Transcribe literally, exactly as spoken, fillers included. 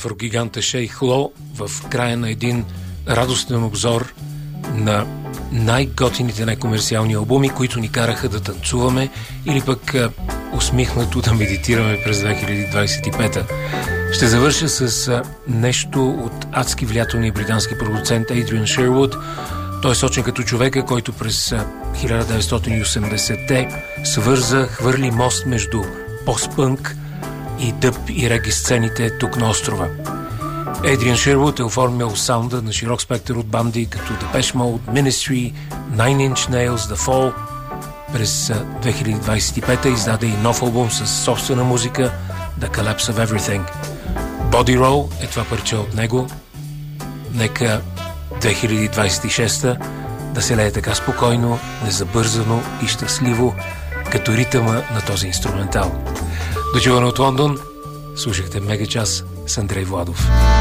афрогиганта Шейх Ло в края на един радостен обзор на най-готините некомерциални албуми, които ни караха да танцуваме или пък а, усмихнато да медитираме през две хиляди двадесет и пета. Ще завърша с а, нещо от адски влиятелния британски продуцент Адриан Шервуд. Той е сочен като човека, който през а, хиляда деветстотин и осемдесетте свърза, хвърли мост между пост-пънк и дъб и реги сцените тук на острова. Адриан Шервуд е оформил саунда на широк спектър от банди като Depeche Mode, Ministry, Nine Inch Nails, The Fall. През две хиляди двадесет и пета издаде и нов албум с собствена музика The Collapse of Everything. Body Roll е това парче от него. Нека две хиляди двадесет и шеста да се лее така спокойно, незабързано и щастливо, като ритъма на този инструментал. До чуване от Лондон, слушахте Мега час с Андрей Владов.